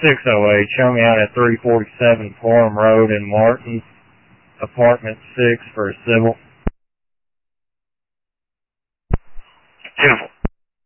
608, show me out at 347 Forum Road in Martin, apartment 6 for a civil. Beautiful.